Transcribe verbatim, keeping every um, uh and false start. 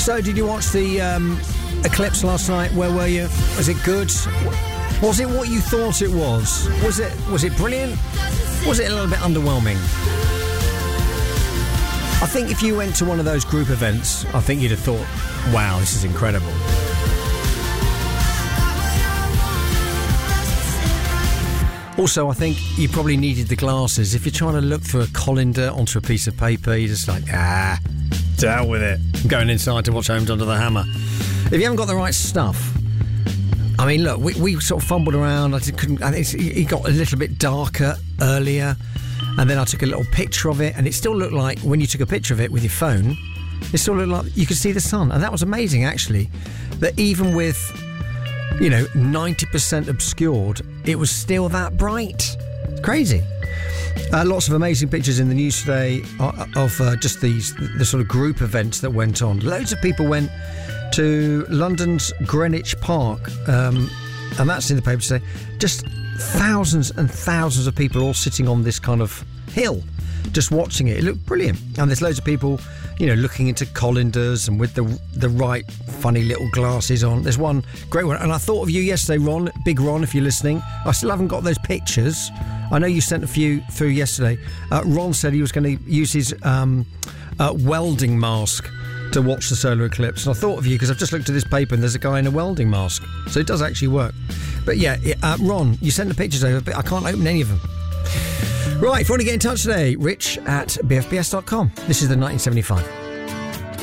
So, did you watch the um, eclipse last night? Where were you? Was it good? Was it what you thought it was? Was it was it brilliant? Was it a little bit underwhelming? I think if you went to one of those group events, I think you'd have thought, wow, this is incredible. Also, I think you probably needed the glasses. If you're trying to look through a colander onto a piece of paper, you're just like, ah, to hell with it. I'm going inside to watch Homes Under the Hammer. If you haven't got the right stuff, I mean, look, we, we sort of fumbled around. I just couldn't. I think it got a little bit darker earlier, and then I took a little picture of it, and it still looked like when you took a picture of it with your phone, it still looked like you could see the sun, and that was amazing, actually. That even with, you know, ninety percent obscured, it was still that bright. It's crazy. Uh, lots of amazing pictures in the news today of uh, just these the sort of group events that went on. Loads of people went to London's Greenwich Park, um, and that's in the paper today. Just thousands and thousands of people all sitting on this kind of hill, just watching it. It looked brilliant. And there's loads of people, you know, looking into colanders and with the the right funny little glasses on. There's one great one, and I thought of you yesterday, Ron, Big Ron, if you're listening. I still haven't got those pictures. I know you sent a few through yesterday. Uh, Ron said he was going to use his um, uh, welding mask to watch the solar eclipse, and I thought of you because I've just looked at this paper and there's a guy in a welding mask, so it does actually work. But yeah, it, uh, Ron, you sent the pictures over, but I can't open any of them. Right, if you want to get in touch today, rich at b f b s dot com. This is the nineteen seventy-five.